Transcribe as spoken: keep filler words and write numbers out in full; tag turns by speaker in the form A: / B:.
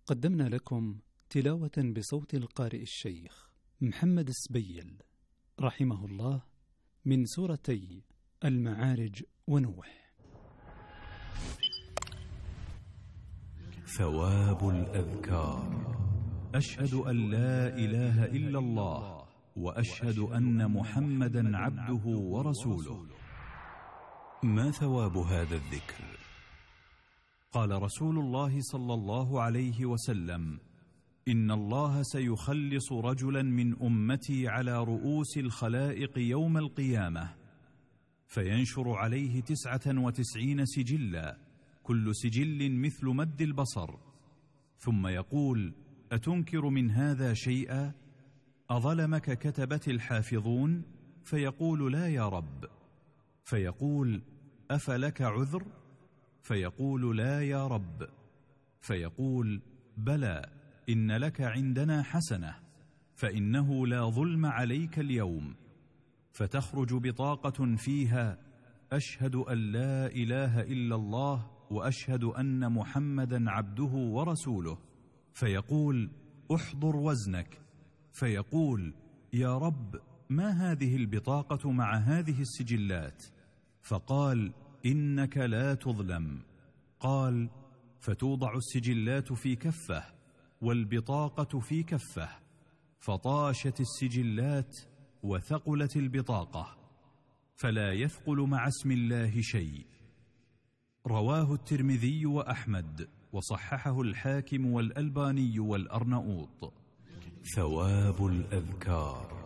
A: قدمنا لكم تلاوة بصوت القارئ الشيخ محمد السبيل رحمه الله من سورتي المعارج ونوح.
B: ثواب الأذكار. أشهد أن لا إله إلا الله وأشهد أن محمدا عبده ورسوله. ما ثواب هذا الذكر؟ قال رسول الله صلى الله عليه وسلم: إن الله سيخلص رجلا من أمتي على رؤوس الخلائق يوم القيامة، فينشر عليه تسعة وتسعين سجلا، كل سجل مثل مد البصر، ثم يقول: أتنكر من هذا شيئا؟ أظلمك كتبة الحافظون؟ فيقول: لا يا رب. فيقول: أفلك عذر؟ فيقول: لا يا رب. فيقول: بلى، إن لك عندنا حسنة، فإنه لا ظلم عليك اليوم. فتخرج بطاقة فيها: أشهد أن لا إله إلا الله وأشهد أن محمدا عبده ورسوله. فيقول: احضر وزنك. فيقول: يا رب، ما هذه البطاقة مع هذه السجلات؟ فقال: إنك لا تظلم. قال: فتوضع السجلات في كفة والبطاقة في كفة، فطاشت السجلات وثقلت البطاقة، فلا يثقل مع اسم الله شيء. رواه الترمذي وأحمد، وصححه الحاكم والألباني والأرنؤوط. ثواب الأذكار.